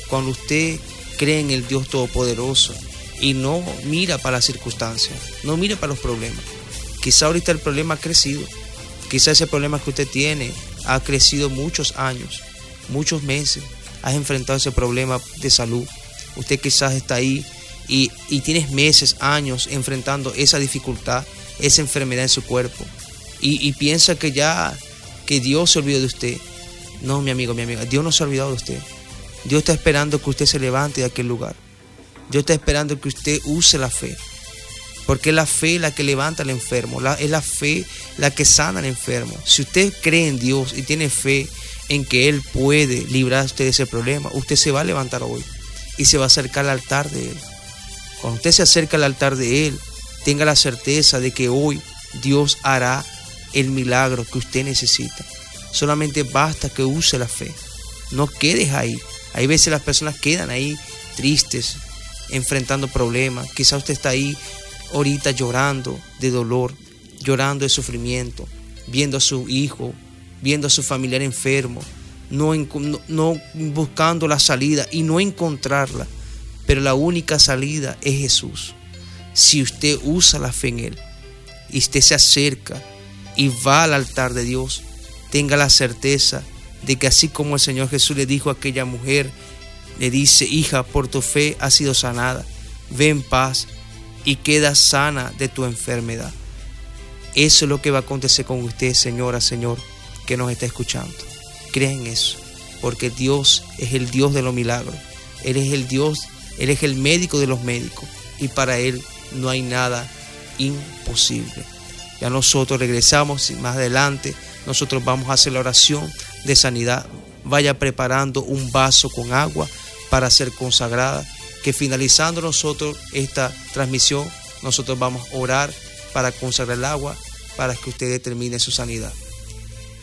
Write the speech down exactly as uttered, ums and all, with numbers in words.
Cuando usted cree en el Dios Todopoderoso y no mira para las circunstancias, no mira para los problemas. Quizá ahorita el problema ha crecido. Quizá ese problema que usted tiene ha crecido muchos años, muchos meses. Has enfrentado ese problema de salud. Usted quizás está ahí y, y tienes meses, años enfrentando esa dificultad, esa enfermedad en su cuerpo. Y, y piensa que ya, que Dios se olvidó de usted. No, mi amigo, mi amiga, Dios no se ha olvidado de usted. Dios está esperando que usted se levante de aquel lugar. Dios está esperando que usted use la fe. Porque es la fe la que levanta al enfermo. La, es la fe la que sana al enfermo. Si usted cree en Dios y tiene fe en que Él puede librar a usted de ese problema, usted se va a levantar hoy y se va a acercar al altar de Él. Cuando usted se acerca al altar de Él, tenga la certeza de que hoy Dios hará el milagro que usted necesita. Solamente basta que use la fe. No quedes ahí. Hay veces las personas quedan ahí tristes, enfrentando problemas. Quizá usted está ahí ahorita llorando de dolor, llorando de sufrimiento, viendo a su hijo, viendo a su familiar enfermo, no, no, no buscando la salida y no encontrarla. Pero la única salida es Jesús. Si usted usa la fe en Él y usted se acerca y va al altar de Dios, tenga la certeza de que así como el Señor Jesús le dijo a aquella mujer, le dice: hija, por tu fe has sido sanada, ve en paz y queda sana de tu enfermedad. Eso es lo que va a acontecer con usted, señora, señor, que nos está escuchando. Crea en eso, porque Dios es el Dios de los milagros. Él es el Dios, Él es el médico de los médicos, y para Él no hay nada imposible. Ya nosotros regresamos más adelante. Nosotros vamos a hacer la oración de sanidad. Vaya preparando un vaso con agua para ser consagrada, que finalizando nosotros esta transmisión, nosotros vamos a orar para consagrar el agua, para que usted determine su sanidad.